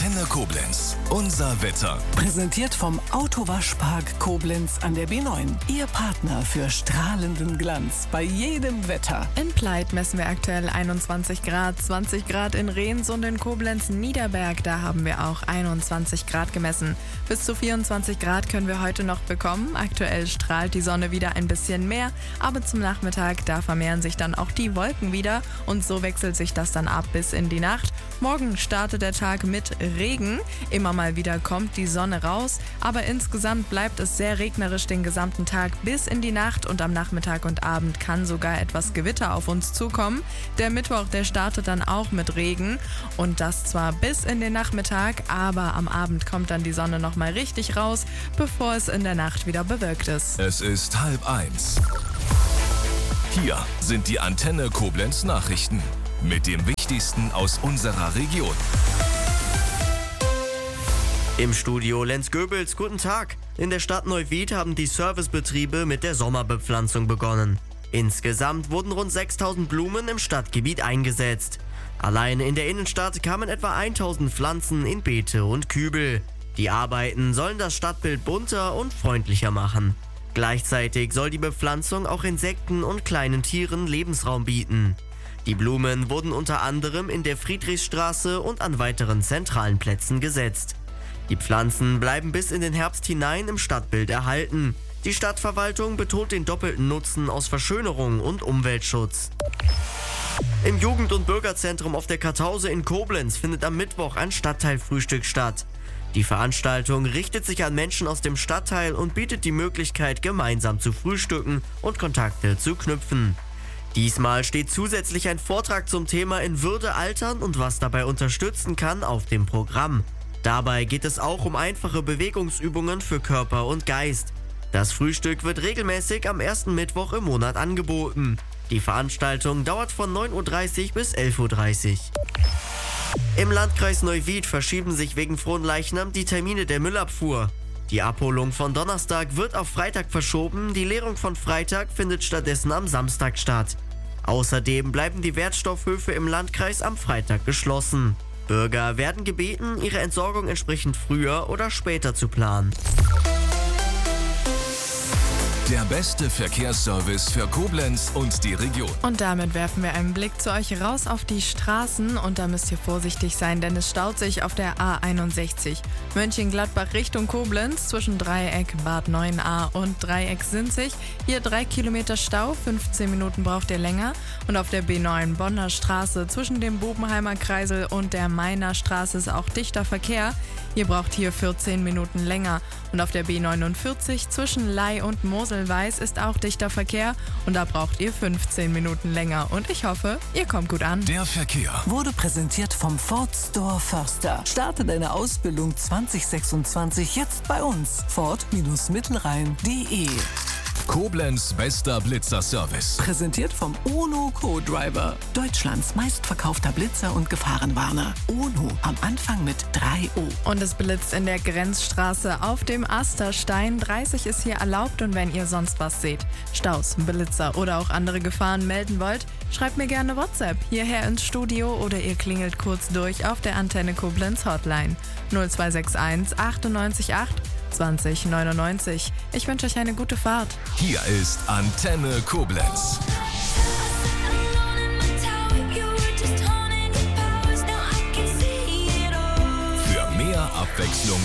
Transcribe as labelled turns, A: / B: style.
A: Antenne Koblenz. Unser Wetter.
B: Präsentiert vom Autowaschpark Koblenz an der B9. Ihr Partner für strahlenden Glanz bei jedem Wetter.
C: In Pleit messen wir aktuell 21 Grad, 20 Grad in Rehns und in Koblenz-Niederberg. Da haben wir auch 21 Grad gemessen. Bis zu 24 Grad können wir heute noch bekommen. Aktuell strahlt die Sonne wieder ein bisschen mehr, aber zum Nachmittag, da vermehren sich dann auch die Wolken wieder und so wechselt sich das dann ab bis in die Nacht. Morgen startet der Tag mit Regen. Immer mal wieder kommt die Sonne raus, aber insgesamt bleibt es sehr regnerisch den gesamten Tag bis in die Nacht und am Nachmittag und Abend kann sogar etwas Gewitter auf uns zukommen. Der Mittwoch, der startet dann auch mit Regen und das zwar bis in den Nachmittag, aber am Abend kommt dann die Sonne nochmal richtig raus, bevor es in der Nacht wieder bewölkt ist.
A: Es ist 12:30. Hier sind die Antenne Koblenz Nachrichten mit dem Wichtigsten aus unserer Region.
D: Im Studio Lenz Goebels, guten Tag. In der Stadt Neuwied haben die Servicebetriebe mit der Sommerbepflanzung begonnen. Insgesamt wurden rund 6000 Blumen im Stadtgebiet eingesetzt. Allein in der Innenstadt kamen etwa 1000 Pflanzen in Beete und Kübel. Die Arbeiten sollen das Stadtbild bunter und freundlicher machen. Gleichzeitig soll die Bepflanzung auch Insekten und kleinen Tieren Lebensraum bieten. Die Blumen wurden unter anderem in der Friedrichstraße und an weiteren zentralen Plätzen gesetzt. Die Pflanzen bleiben bis in den Herbst hinein im Stadtbild erhalten. Die Stadtverwaltung betont den doppelten Nutzen aus Verschönerung und Umweltschutz. Im Jugend- und Bürgerzentrum auf der Kartause in Koblenz findet am Mittwoch ein Stadtteilfrühstück statt. Die Veranstaltung richtet sich an Menschen aus dem Stadtteil und bietet die Möglichkeit, gemeinsam zu frühstücken und Kontakte zu knüpfen. Diesmal steht zusätzlich ein Vortrag zum Thema in Würde altern und was dabei unterstützen kann auf dem Programm. Dabei geht es auch um einfache Bewegungsübungen für Körper und Geist. Das Frühstück wird regelmäßig am ersten Mittwoch im Monat angeboten. Die Veranstaltung dauert von 9:30 Uhr bis 11:30 Uhr. Im Landkreis Neuwied verschieben sich wegen Fronleichnam die Termine der Müllabfuhr. Die Abholung von Donnerstag wird auf Freitag verschoben, die Leerung von Freitag findet stattdessen am Samstag statt. Außerdem bleiben die Wertstoffhöfe im Landkreis am Freitag geschlossen. Bürger werden gebeten, ihre Entsorgung entsprechend früher oder später zu planen.
A: Der beste Verkehrsservice für Koblenz und die Region.
C: Und damit werfen wir einen Blick zu euch raus auf die Straßen und da müsst ihr vorsichtig sein, denn es staut sich auf der A61. Mönchengladbach Richtung Koblenz zwischen Dreieck Bad 9a und Dreieck Sinzig. Hier 3 Kilometer Stau, 15 Minuten braucht ihr länger. Und auf der B9 Bonner Straße zwischen dem Bubenheimer Kreisel und der Mainer Straße ist auch dichter Verkehr. Ihr braucht hier 14 Minuten länger. Und auf der B49 zwischen Ley und Moselweiß ist auch dichter Verkehr und da braucht ihr 15 Minuten länger. Und ich hoffe, ihr kommt gut an.
A: Der Verkehr
B: Wurde präsentiert vom Ford Store Förster. Starte deine Ausbildung 2026 jetzt bei uns. Ford-Mittelrhein.de.
A: Koblenz bester Blitzerservice.
B: Präsentiert vom UNO Co-Driver. Deutschlands meistverkaufter Blitzer und Gefahrenwarner. UNO am Anfang mit 3O.
C: Und es blitzt in der Grenzstraße auf dem Asterstein. 30 ist hier erlaubt und wenn ihr sonst was seht, Staus, Blitzer oder auch andere Gefahren melden wollt, schreibt mir gerne WhatsApp hierher ins Studio oder ihr klingelt kurz durch auf der Antenne Koblenz Hotline 0261 98 8 2099. Ich wünsche euch eine gute Fahrt.
A: Hier ist Antenne Koblenz. Für mehr Abwechslung